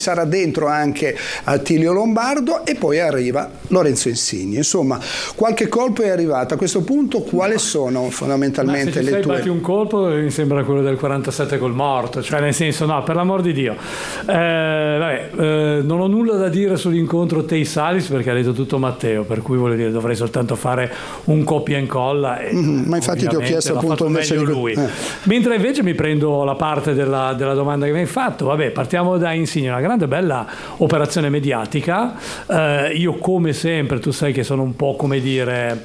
sarà dentro anche Attilio Lombardo e poi arriva Lorenzo Insigne. Insomma, qualche colpo è arrivato. A questo punto quali sono fondamentalmente le tue? Se batti un colpo mi sembra quello del 47 col morto, cioè nel senso, no, per l'amor di Dio. Non ho nulla da dire sull'incontro Tei-Salis perché ha detto tutto Matteo, per cui voglio dire dovrei soltanto fare un copia e incolla ma infatti ti ho chiesto appunto invece di lui. Mentre invece mi prendo la parte della domanda che mi hai fatto. Vabbè, partiamo da Insigne, una grande bella operazione mediatica. Io come sempre, tu sai che sono un po' come dire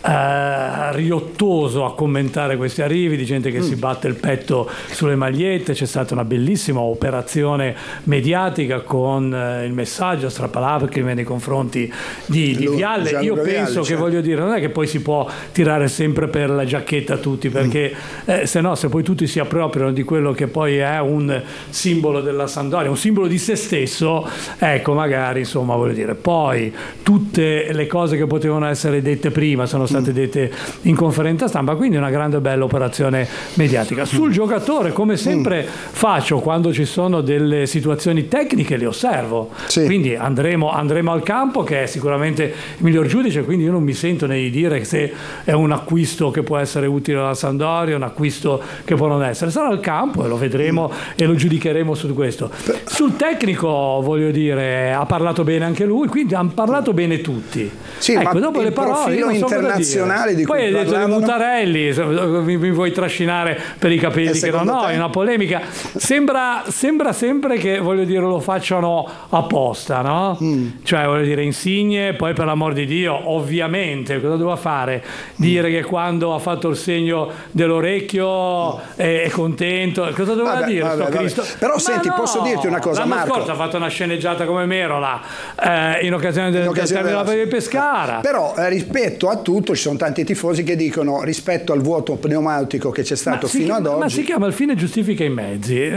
riottoso a commentare questi arrivi di gente che si batte il petto sulle magliette. C'è stata una bellissima operazione mediatica con il messaggio strappalacrime nei confronti di Vialle. Io penso che voglio dire, non è che poi si può tirare sempre per la giacchetta tutti, perché se poi tutti si appropriano di quello che poi è un simbolo della Sampdoria, un simbolo di se stesso, ecco, magari insomma voglio dire, poi tutte le cose che potevano essere dette prima sono state dette in conferenza stampa, quindi una grande bella operazione mediatica. Sul giocatore, come sempre faccio quando ci sono delle situazioni tecniche, le osservo, quindi andremo al campo, che è sicuramente il miglior giudice, quindi io non mi sento né di dire se è un acquisto che può essere utile alla Sampdoria, un acquisto che può non essere. Sarà al campo e lo vedremo e lo giudicheremo su questo. Sul tecnico voglio dire, ha parlato bene anche lui, quindi hanno parlato bene tutti. Sì, ecco, ma dopo le parole internazionali di cui poi hai detto di Mutarelli, mi vuoi trascinare per i capelli che non ho, è una polemica. Sembra sempre che, voglio dire, lo facciano apposta, no? Cioè, voglio dire, Insigne, poi per l'amor di Dio, ovviamente, cosa doveva fare? Dire che quando ha fatto il segno dell'orecchio è contento, cosa doveva dire? Cristo? Però senti, posso dirti una cosa, Marco? Marco? L'anno scorso ha fatto una sceneggiata come Merola in occasione del termine di Pescara. Però rispetto a tutto ci sono tanti tifosi che dicono, rispetto al vuoto pneumatico che c'è stato fino ad oggi, ma si chiama il fine giustifica i mezzi.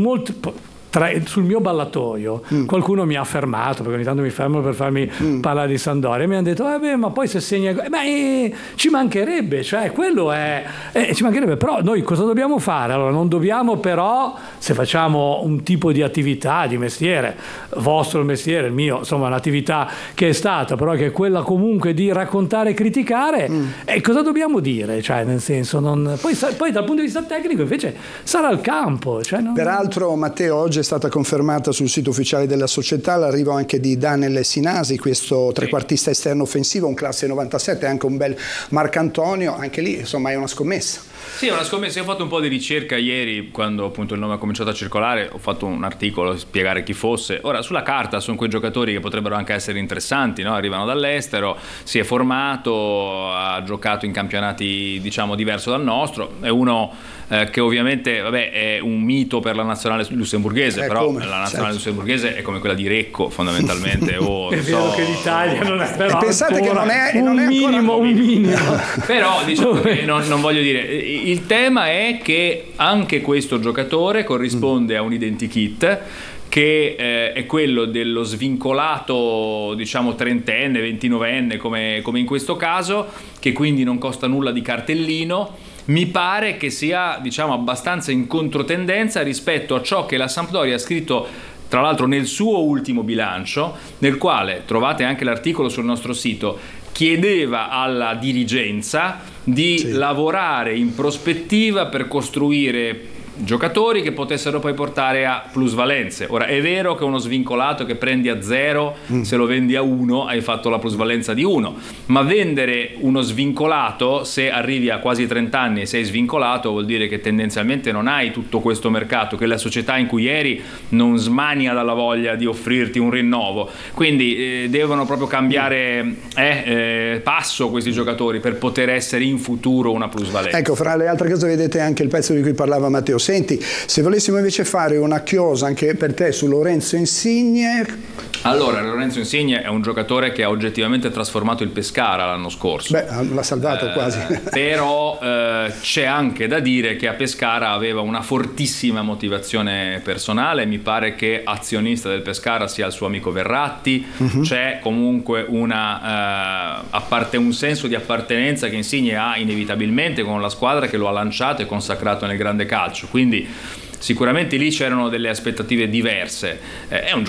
Sul mio ballatoio qualcuno mi ha fermato, perché ogni tanto mi fermano per farmi parlare di Sampdoria, e mi hanno detto ma poi se segna ci mancherebbe, cioè quello è ci mancherebbe, però noi cosa dobbiamo fare? Allora non dobbiamo, però se facciamo un tipo di attività di mestiere, vostro mestiere, il mio, insomma un'attività che è stata, però che è quella comunque di raccontare e criticare, e cosa dobbiamo dire? Cioè nel senso, poi dal punto di vista tecnico invece sarà il campo, cioè, Peraltro Matteo, oggi è stata confermata sul sito ufficiale della società l'arrivo anche di Daniel Sinasi, questo trequartista esterno offensivo, un classe 97, anche un bel Marcantonio, anche lì insomma è una scommessa. Sì, è una scommessa. Io ho fatto un po' di ricerca ieri, quando appunto il nome ha cominciato a circolare, ho fatto un articolo, spiegare chi fosse. Ora, sulla carta sono quei giocatori che potrebbero anche essere interessanti, no? Arrivano dall'estero, si è formato, ha giocato in campionati diciamo diverso dal nostro, è uno che ovviamente è un mito per la nazionale lussemburghese, però la nazionale lussemburghese è come quella di Recco fondamentalmente. È vero che l'Italia non è, però pensate che non è un minimo. Però diciamo che non voglio dire, il tema è che anche questo giocatore corrisponde a un identikit che è quello dello svincolato, diciamo trentenne, ventinovenne, come in questo caso, che quindi non costa nulla di cartellino. Mi pare che sia, diciamo, abbastanza in controtendenza rispetto a ciò che la Sampdoria ha scritto, tra l'altro nel suo ultimo bilancio, nel quale trovate anche l'articolo sul nostro sito, chiedeva alla dirigenza di lavorare in prospettiva per costruire giocatori che potessero poi portare a plusvalenze. Ora è vero che uno svincolato che prendi a 0 se lo vendi a 1 hai fatto la plusvalenza di 1, ma vendere uno svincolato, se arrivi a quasi 30 anni e sei svincolato, vuol dire che tendenzialmente non hai tutto questo mercato, che la società in cui eri non smania dalla voglia di offrirti un rinnovo, quindi devono proprio cambiare passo questi giocatori per poter essere in futuro una plusvalenza. Ecco, fra le altre cose vedete anche il pezzo di cui parlava Matteo. Senti, se volessimo invece fare una chiosa anche per te su Lorenzo Insigne. Allora, Lorenzo Insigne è un giocatore che ha oggettivamente trasformato il Pescara l'anno scorso. L'ha salvato quasi. Però c'è anche da dire che a Pescara aveva una fortissima motivazione personale. Mi pare che azionista del Pescara sia il suo amico Verratti. C'è comunque un senso di appartenenza che Insigne ha inevitabilmente con la squadra che lo ha lanciato e consacrato nel grande calcio. Quindi sicuramente lì c'erano delle aspettative diverse. È un